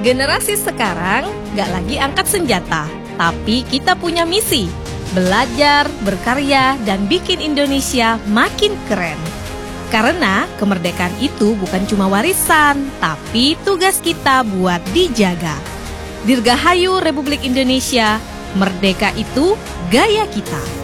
Generasi sekarang gak lagi angkat senjata, tapi kita punya misi: belajar, berkarya, dan bikin Indonesia makin keren. Karena kemerdekaan itu bukan cuma warisan, tapi tugas kita buat dijaga. Dirgahayu Republik Indonesia, merdeka itu gaya kita.